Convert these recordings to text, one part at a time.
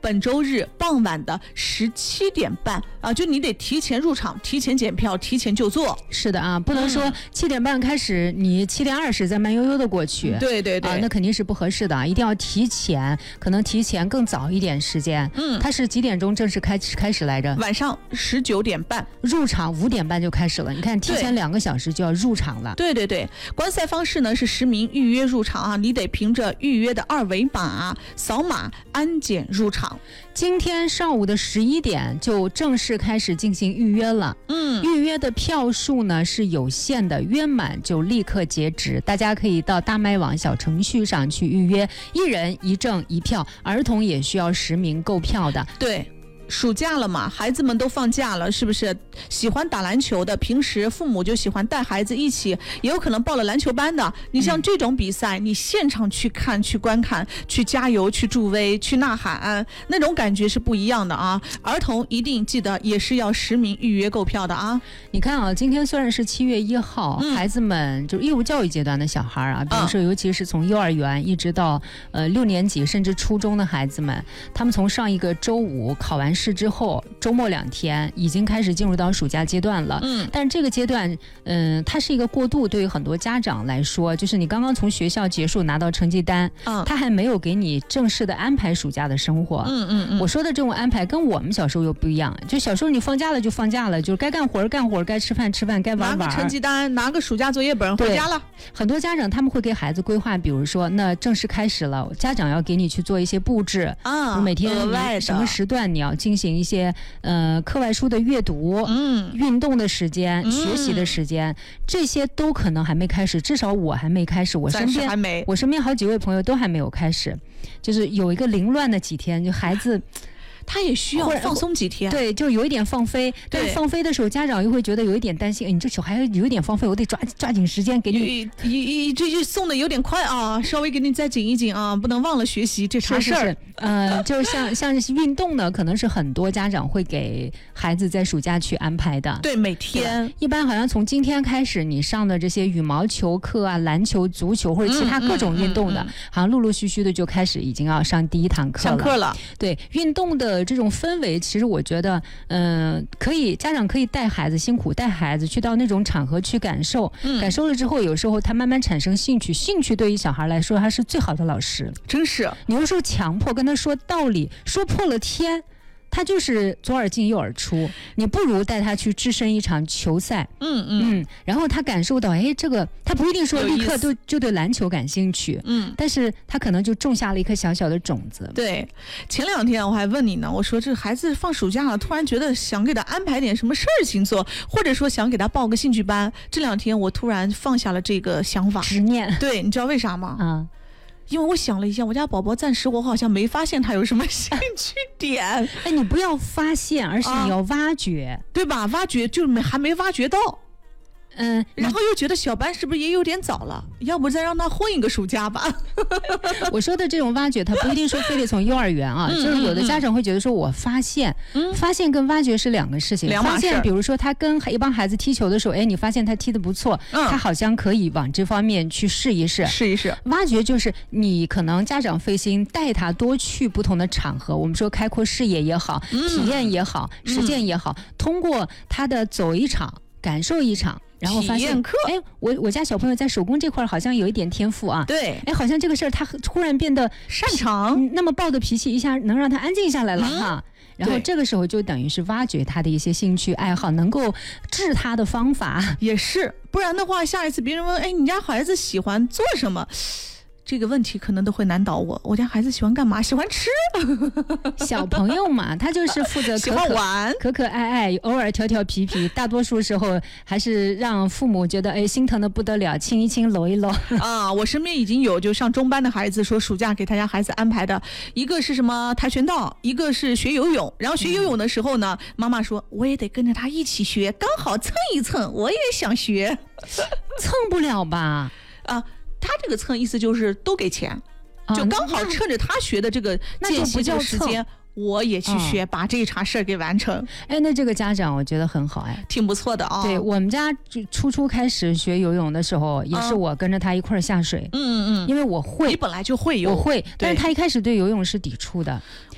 本周日傍晚的17点半啊，就你得提前入场，提前检票，提前就座。 是的啊，不能说7点半开始，你7点20再慢悠悠的过去。 对对对， 那肯定是不合适的啊，一定要提前，可能提前更早一点时间。它是几点钟正式开始来着？ 晚上19点半， 入场5点半就开始了。你看，提前2个小时就要入场了。 对对对，观赛方式呢是实名预约入场啊，你得凭着预约的2维码扫码安检入场。 今天上午的11点就正式开始进行预约了。预约的票数呢是有限的，约满就立刻截止。大家可以到大麦网小程序上去预约，1人1证1票，儿童也需要实名购票的。 对。暑假了嘛，孩子们都放假了，是不是？喜欢打篮球的，平时父母就喜欢带孩子一起，也有可能报了篮球班的。你像这种比赛，你现场去看、去观看、去加油、去助威、去呐喊，那种感觉是不一样的啊！儿童一定记得也是要实名预约购票的啊！ 你看啊，今天虽然是7月1号，孩子们就是义务教育阶段的小孩啊，比如说尤其是从幼儿园一直到6年级甚至初中的孩子们，他们从上一个周五考完试之后，周末2天已经开始进入到暑假阶段了。但这个阶段，它是一个过渡，对于很多家长来说，就是你刚刚从学校结束拿到成绩单，他还没有给你正式的安排暑假的生活。我说的这种安排跟我们小时候又不一样，就小时候你放假了就放假了，就是该干活干活，该吃饭吃饭，该玩玩。 拿个成绩单，拿个暑假作业本回家了。 很多家长他们会给孩子规划，比如说那正式开始了，家长要给你去做一些布置每天什么时段你要进行一些课外书的阅读，运动的时间，学习的时间，这些都可能还没开始，至少我还没开始，我身边好几位朋友都还没有开始，就是有一个凌乱的几天，就孩子。 他也需要放松几天， 对，就有一点放飞。但是放飞的时候，家长又会觉得有一点担心，你这小孩有一点放飞，我得抓紧时间给你。 这送的有点快啊，稍微给你再紧一紧啊，不能忘了学习这茬事儿。 就像运动呢，可能是很多家长会给孩子在暑假去安排的。 对，每天一般好像从今天开始，你上的这些羽毛球课啊、篮球、足球或者其他各种运动的，好像陆陆续续的就开始已经要上第1堂课了。 上课了。 对，运动的这种氛围，其实我觉得，家长可以带孩子辛苦带孩子去到那种场合去感受，感受了之后，有时候他慢慢产生兴趣，兴趣对于小孩来说，他是最好的老师。 真是， 你有时候强迫跟他说道理，说破了天。他就是左耳进右耳出，你不如带他去置身一场球赛，然后他感受到，这个他不一定说立刻就对篮球感兴趣，但是他可能就种下了一颗小小的种子。 对，前2天我还问你呢，我说这孩子放暑假了，突然觉得想给他安排点什么事情做，或者说想给他报个兴趣班，这2天我突然放下了这个想法， 执念。 对，你知道为啥吗？因为我想了一下，我家宝宝暂时我好像没发现他有什么兴趣点。 你不要发现，而是你要挖掘， 对吧？挖掘就是还没挖掘到。然后又觉得小班是不是也有点早了？要不再让他混一个暑假吧？ 我说的这种挖掘，他不一定说非得从幼儿园啊，就是有的家长会觉得说，我发现跟挖掘是2个事情。发现，比如说他跟一帮孩子踢球的时候，你发现他踢得不错，他好像可以往这方面去试一试。挖掘就是你可能家长费心带他多去不同的场合，我们说开阔视野也好，体验也好，实践也好，通过他的走一场，感受一场。然后发现，我家小朋友在手工这块好像有一点天赋啊。 对， 好像这个事儿他突然变得擅长， 那么暴的脾气一下能让他安静下来了哈。然后这个时候就等于是挖掘他的一些兴趣爱好，能够治他的方法也是，不然的话，下一次别人问，你家孩子喜欢做什么？这个问题可能都会难倒我。我家孩子喜欢干嘛？喜欢吃。 小朋友嘛，他就是负责喜欢玩， 可可爱爱，偶尔调调皮皮，大多数时候还是让父母觉得心疼的不得了，亲一亲，搂一搂啊。我身边已经有就上中班的孩子说，暑假给他家孩子安排的一个是什么跆拳道，一个是学游泳。然后学游泳的时候呢，妈妈说我也得跟着他一起学，刚好蹭一蹭，我也想学。 蹭不了吧？ 他这个蹭意思就是都给钱，就刚好趁着他学的这个间隙这个时间，我也去学，把这一茬事儿给完成。 那这个家长我觉得很好， 挺不错的啊。 对，我们家初开始学游泳的时候，也是我跟着他一块儿下水。因为我会， 你本来就会游， 我会，但是他一开始对游泳是抵触的。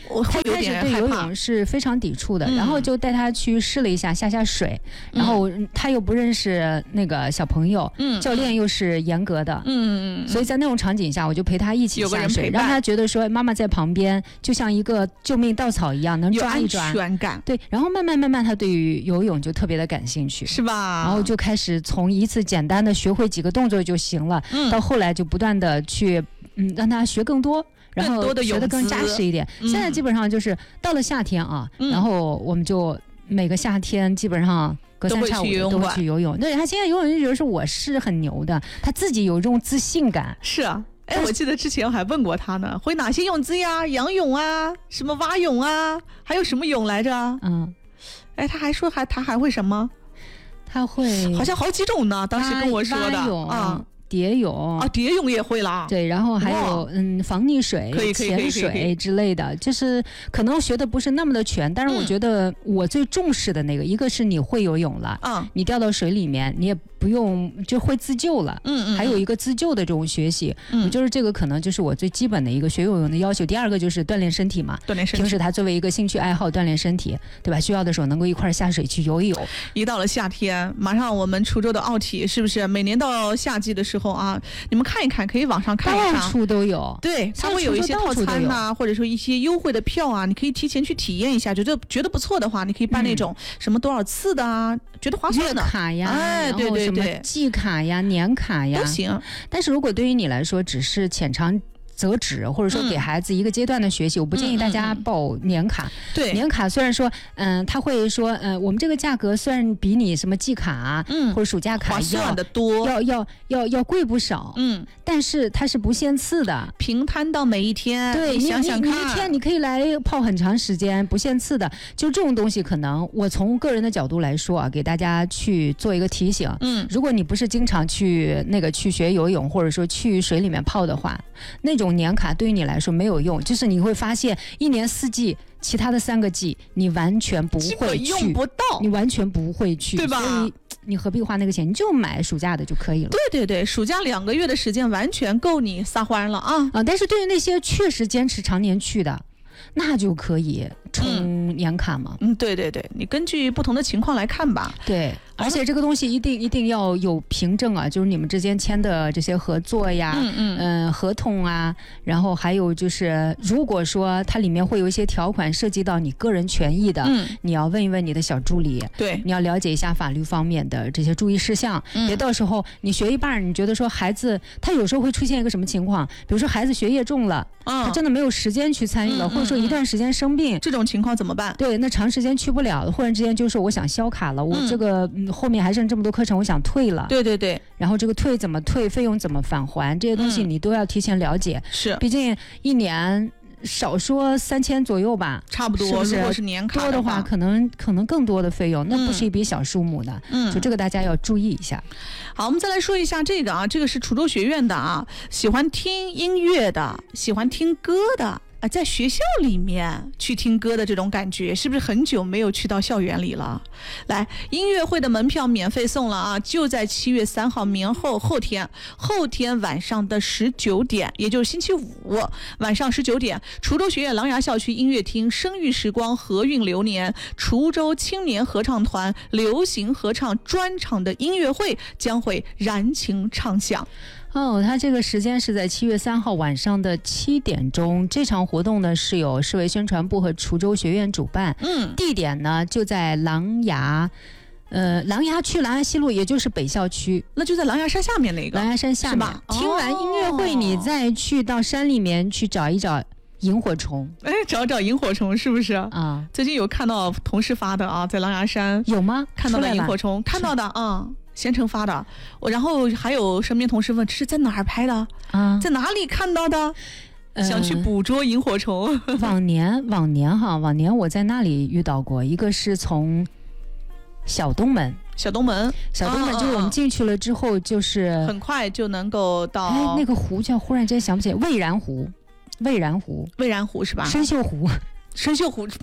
我会有他开始点害怕对游泳。是非常抵触的，然后就带他去试了一下下水，然后他又不认识那个小朋友，教练又是严格的，所以在那种场景下，我就陪他一起有个下水， 人陪伴让他觉得说妈妈在旁边就像一个救命稻草一样，能有安抓一抓。 全感， 对，然后慢慢他对于游泳就特别的感兴趣。 是吧？ 然后就开始从一次简单的学会几个动作就行了，到后来就不断的去让他学更多，然后更多的学得更扎实一点。现在基本上就是到了夏天啊，然后我们就每个夏天基本上隔三差五都会去游泳。对，他现在游泳就觉得说我是很牛的，他自己有这种自信感。 是啊。哎，我记得之前我还问过他呢，会哪些泳姿呀？仰泳啊，什么蛙泳啊，还有什么泳来着？哎，他还说他还会什么？ 他会好像好几种呢，当时跟我说的啊。 蝶泳啊，蝶泳也会啦。 对，然后还有防溺水、潜水之类的，就是可能学的不是那么的全，但是我觉得我最重视的那个，一个是你会游泳了，你掉到水里面，你也不用就会自救了，还有一个自救的这种学习，我就是这个可能就是我最基本的一个学游泳的要求。第二个就是锻炼身体嘛，平时他作为一个兴趣爱好锻炼身体，对吧？需要的时候能够一块下水去游一游。 一到了夏天，马上我们滁州的奥体是不是每年到夏季的时候啊，你们看一看，可以网上看一看， 到处都有。 对，它会有一些套餐呐，或者说一些优惠的票啊，你可以提前去体验一下，觉得不错的话，你可以办那种什么多少次的啊，觉得划算的月卡呀， 哎，对对对， 什么季卡呀、年卡呀都行。但是如果对于你来说只是浅尝择止，或者说给孩子一个阶段的学习，我不建议大家报年卡。 对， 年卡虽然说，他会说，我们这个价格虽然比你什么季卡或者暑假卡划算的多， 要贵不少，但是它是不限次的， 平摊到每一天。 对， 你想想看， 你一天你可以来泡很长时间，不限次的。就这种东西，可能我从个人的角度来说啊，给大家去做一个提醒。如果你不是经常去学游泳，或者说去水里面泡的话，那种年卡对于你来说没有用，就是你会发现一年四季其他的3个季你完全不会去， 用不到， 你完全不会去， 对吧？ 所以你何必花那个钱？你就买暑假的就可以了。 对对对，暑假2个月的时间完全够你撒欢了啊！ 但是对于那些确实坚持常年去的，那就可以充年卡嘛。 对对对，你根据不同的情况来看吧。 对。而且这个东西一定要有凭证啊，就是你们之间签的这些合作呀，合同啊，然后还有就是，如果说它里面会有一些条款涉及到你个人权益的，你要问一问你的小助理， 对， 你要了解一下法律方面的这些注意事项，别到时候你学一半，你觉得说孩子他有时候会出现一个什么情况，比如说孩子学业重了，他真的没有时间去参与了，或者说一段时间生病， 这种情况怎么办？ 对，那长时间去不了，忽然之间就说我想销卡了，我这个后面还剩这么多课程，我想退了。 对对对， 然后这个退怎么退，费用怎么返还，这些东西你都要提前了解。 是， 毕竟一年少说3000左右吧， 差不多。 是不是？ 如果是年卡多的话，可能更多的费用，那不是一笔小数目的。就这个大家要注意一下。 好，我们再来说一下这个啊，这个是滁州学院的啊，喜欢听音乐的，喜欢听歌的。在学校里面去听歌的这种感觉，是不是很久没有去到校园里了？来，音乐会的门票免费送了啊！就在7月3号，明后天晚上的19点，也就是星期五晚上19点，滁州学院琅琊校区音乐厅声韵时光和韵流年滁州青年合唱团流行合唱专场的音乐会将会燃情唱响。 它这个时间是在7月3号晚上的7点钟。这场活动呢是由市委宣传部和滁州学院主办。地点呢就在琅琊区琅琊西路，也就是北校区， 那就在琅琊山下面那个。 琅琊山下面，是吧？听完音乐会，你再去到山里面去找一找萤火虫。 找萤火虫是不是啊？最近有看到同事发的啊，在琅琊山有吗？ 看到的萤火虫，看到的啊。县城发的，然后还有身边同事问这是在哪儿拍的啊？在哪里看到的？想去捕捉萤火虫。 往年我在那里遇到过，一个是从小东门就是我们进去了之后，就是很快就能够到。 那个湖叫，忽然间想不起来，蔚然湖是吧？深秀湖。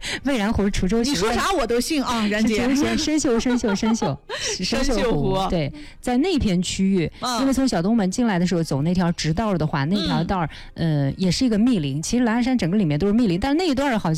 蔚蓝湖、滁州曲。 你说啥我都信啊，然姐。 生锈湖，对，在那片区域，因为从小东门进来的时候走那条直道的话，那条道也是一个密林。其实狼牙山整个里面都是密林，但是那一段好像